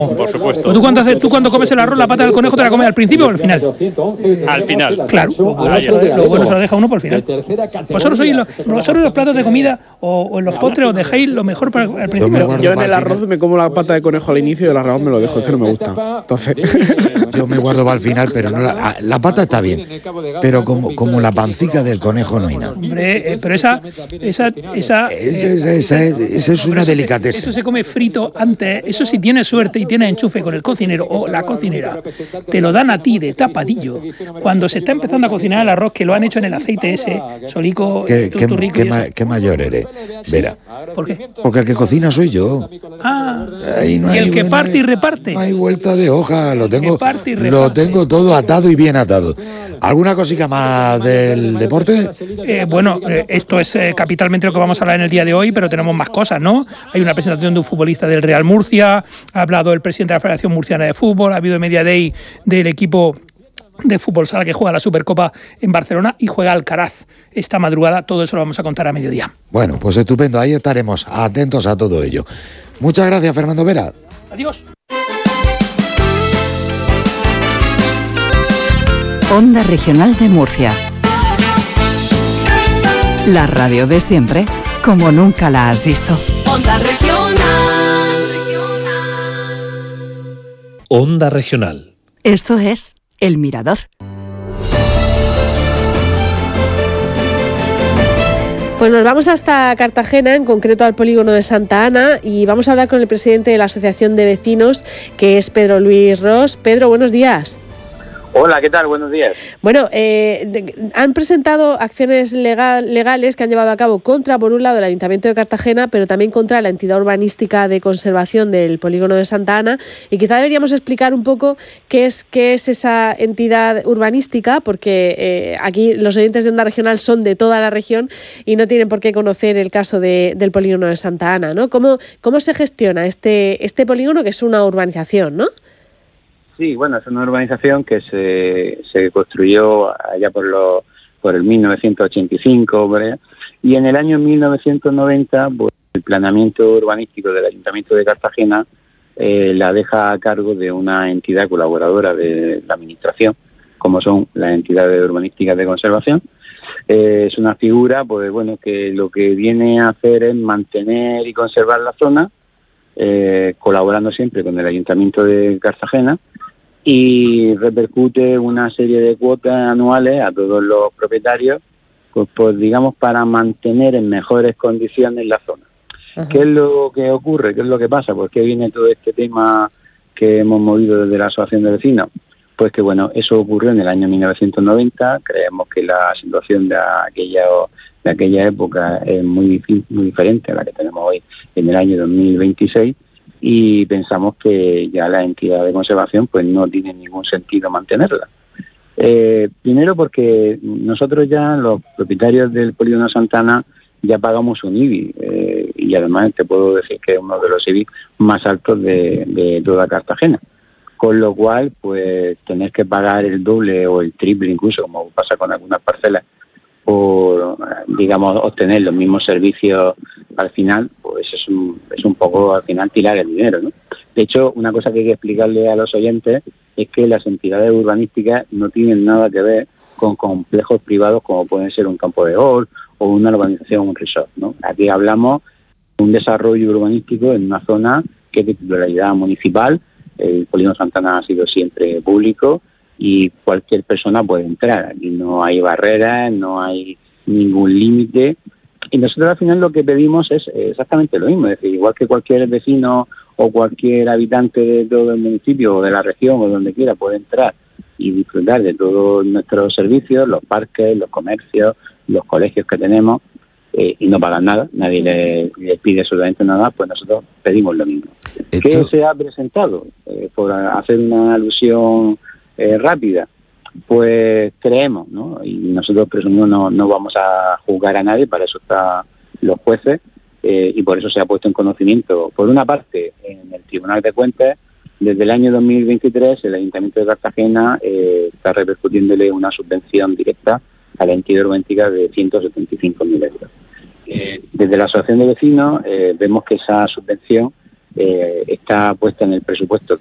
Por supuesto. Pues tú cuando comes el arroz, la pata del conejo te la comes al principio o al final. Al final. Claro, lo bueno se lo deja uno por el final. Vosotros los platos de comida o en los postres os dejáis lo mejor para el principio. Yo en el arroz me como la pata de conejo al inicio y el arroz me lo dejo, es que no me gusta. Entonces yo me guardo para el final, pero no la pata está bien, pero como la pancica del conejo no hay nada. Hombre, pero esa es una delicadeza. Eso se come frito antes. Eso si tienes suerte y tienes enchufe con el cocinero o la cocinera, te lo dan a ti de tapadillo. Cuando se está empezando a cocinar el arroz, que lo han hecho en el aceite ese, Solico, ¿Qué mayor eres, Vera? ¿Por qué? Porque el que cocina soy yo. ¿Y el que parte y reparte? No hay vuelta de hoja, lo tengo todo atado y bien atado. ¿Alguna cosita más del deporte? Esto es capitalmente lo que vamos a hablar en el día de hoy, pero tenemos más cosas, ¿no? Hay una presentación de un futbolista del Real Murcia, ha hablado el presidente de la Federación Murciana de Fútbol, ha habido Media Day del equipo de fútbol sala que juega la Supercopa en Barcelona y juega Alcaraz esta madrugada. Todo eso lo vamos a contar a mediodía. Bueno, pues estupendo, ahí estaremos atentos a todo ello. Muchas gracias, Fernando Vera. Adiós. Onda Regional de Murcia. La radio de siempre, como nunca la has visto. Onda Regional. Onda Regional. Esto es El Mirador. Pues nos vamos hasta Cartagena, en concreto al polígono de Santa Ana, y vamos a hablar con el presidente de la Asociación de Vecinos, que es Pedro Luis Ros. Pedro, buenos días. Hola, ¿qué tal? Buenos días. Bueno, han presentado acciones legales que han llevado a cabo contra, por un lado, el Ayuntamiento de Cartagena, pero también contra la entidad urbanística de conservación del polígono de Santa Ana. Y quizá deberíamos explicar un poco qué es esa entidad urbanística, porque aquí los oyentes de Onda Regional son de toda la región y no tienen por qué conocer el caso del polígono de Santa Ana, ¿no? ¿Cómo se gestiona este polígono, que es una urbanización, ¿no? Sí, bueno, es una urbanización que se construyó allá por el 1985, ¿verdad? Y en el año 1990, pues, el planeamiento urbanístico del Ayuntamiento de Cartagena la deja a cargo de una entidad colaboradora de la Administración, como son las entidades urbanísticas de conservación. Es una figura, pues bueno, que lo que viene a hacer es mantener y conservar la zona, colaborando siempre con el Ayuntamiento de Cartagena, y repercute una serie de cuotas anuales a todos los propietarios, pues digamos, para mantener en mejores condiciones la zona. Ajá. ¿Qué es lo que ocurre? ¿Qué es lo que pasa? Pues que viene todo este tema que hemos movido desde la Asociación de Vecinos. Pues que bueno, eso ocurrió en el año 1990. Creemos que la situación de aquella época es muy diferente a la que tenemos hoy en el año 2026. Y pensamos que ya la entidad de conservación pues no tiene ningún sentido mantenerla. Primero porque nosotros ya, los propietarios del polígono Santa Ana, ya pagamos un IBI, y además te puedo decir que es uno de los IBI más altos de toda Cartagena, con lo cual pues tener que pagar el doble o el triple incluso, como pasa con algunas parcelas, por, digamos, obtener los mismos servicios al final, pues es un poco al final tirar el dinero, ¿no? De hecho, una cosa que hay que explicarle a los oyentes es que las entidades urbanísticas no tienen nada que ver con complejos privados como pueden ser un campo de golf o una urbanización, un resort, ¿no? Aquí hablamos de un desarrollo urbanístico en una zona que es de titularidad municipal. El polígono Santa Ana ha sido siempre público y cualquier persona puede entrar. Aquí no hay barreras, no hay ningún límite. Y nosotros al final lo que pedimos es exactamente lo mismo. Es decir, igual que cualquier vecino o cualquier habitante de todo el municipio o de la región o donde quiera puede entrar y disfrutar de todos nuestros servicios, los parques, los comercios, los colegios que tenemos, y no pagan nada, nadie les pide absolutamente nada, pues nosotros pedimos lo mismo. ¿Qué se ha presentado? Por hacer una alusión rápida, pues creemos, ¿no? Y nosotros presumimos no vamos a juzgar a nadie, para eso están los jueces, y por eso se ha puesto en conocimiento, por una parte, en el Tribunal de Cuentas. Desde el año 2023 el Ayuntamiento de Cartagena está repercutiéndole una subvención directa a la entidad urbanística de 175.000 euros. Desde la Asociación de Vecinos vemos que esa subvención está puesta en el presupuesto